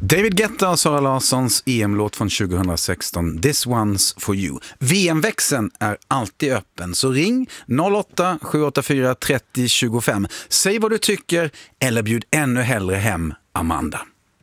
David Guetta och Sara Larssons EM-låt från 2016, This One's For You. VM-växeln är alltid öppen, så ring 08-784 30 25. Säg vad du tycker eller bjud ännu hellre hem Amanda.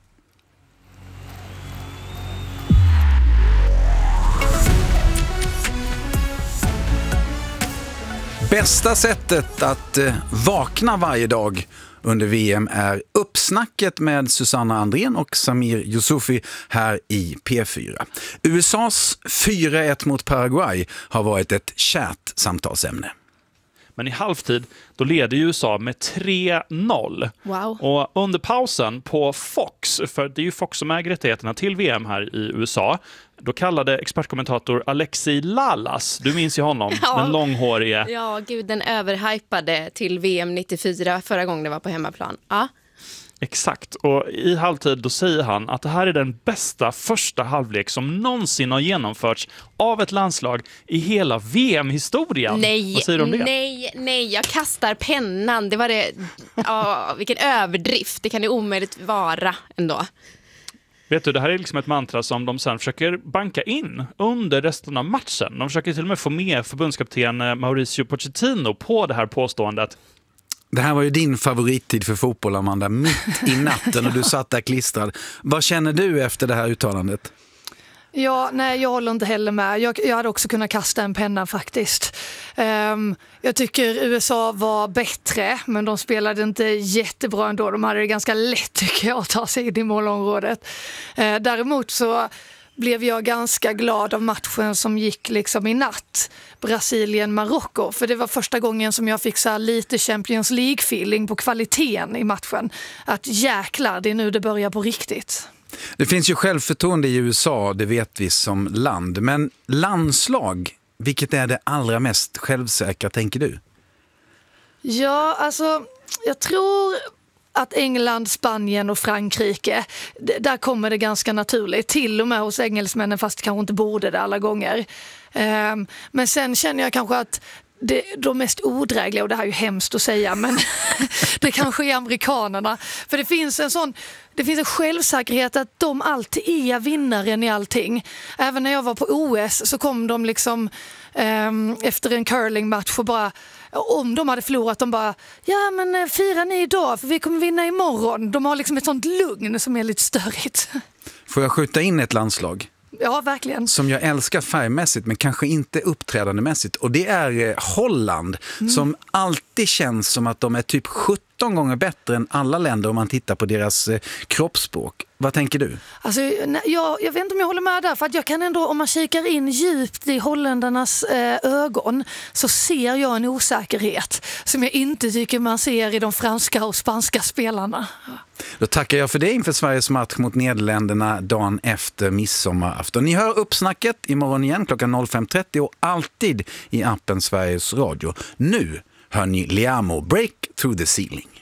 Bästa sättet att vakna varje dag under VM är uppsnacket med Susanna Andrén och Samir Yusufi här i P4. USAs 4-1 mot Paraguay har varit ett kärt samtalsämne. Men i halvtid då leder USA med 3-0. Wow. Och under pausen på Fox, för det är ju Fox som äger rättigheterna till VM här i USA, då kallade expertkommentator Alexi Lalas, du minns ju honom, den långhårige. Ja, gud, den överhypade till VM 94 förra gången det var på hemmaplan. Ja. Exakt, och i halvtid då säger han att det här är den bästa första halvlek som någonsin har genomförts av ett landslag i hela VM-historien. Nej, vad säger du om det? nej, jag kastar pennan. Det var det, vilken överdrift. Det kan det omöjligt vara ändå. Vet du, det här är liksom ett mantra som de sen försöker banka in under resten av matchen. De försöker till och med få med förbundskapten Mauricio Pochettino på det här påståendet. Det här var ju din favorittid för fotboll, Amanda, mitt i natten och du satt där klistrad. Vad känner du efter det här uttalandet? Ja, nej, jag håller inte heller med. Jag hade också kunnat kasta en penna faktiskt. Jag tycker USA var bättre, men de spelade inte jättebra ändå. De hade det ganska lätt, tycker jag, att ta sig in i målområdet. Däremot så blev jag ganska glad av matchen som gick liksom i natt. Brasilien-Marocko. För det var första gången som jag fick så här lite Champions League-feeling på kvaliteten i matchen. Att jäklar, det är nu det börjar på riktigt. Det finns ju självförtroende i USA, det vet vi som land. Men landslag, vilket är det allra mest självsäkra, tänker du? Ja, alltså, jag tror att England, Spanien och Frankrike, där kommer det ganska naturligt. Till och med hos engelsmännen, fast kanske inte borde det alla gånger. Men sen känner jag kanske att de mest odrägliga, och det här är ju hemskt att säga, men det kanske är amerikanerna. För det finns en självsäkerhet att de alltid är vinnaren i allting. Även när jag var på OS så kom de liksom efter en curlingmatch och bara, om de hade förlorat, de bara, ja men fira ni idag för vi kommer vinna imorgon. De har liksom ett sånt lugn som är lite störigt. Får jag skjuta in ett landslag? Ja, verkligen. Som jag älskar färgmässigt men kanske inte uppträdandemässigt. Och det är Holland som alltid känns som att de är typ 17 gånger bättre än alla länder om man tittar på deras kroppsspråk. Vad tänker du? Alltså, jag vet inte om jag håller med där, för att jag kan ändå, om man kikar in djupt i holländarnas ögon, så ser jag en osäkerhet som jag inte tycker man ser i de franska och spanska spelarna. Då tackar jag för det inför Sveriges match mot Nederländerna dagen efter midsommarafton. Ni hör uppsnacket imorgon igen klockan 05.30 och alltid i appen Sveriges Radio. Nu hör ni Liamo, Break Through the Ceiling.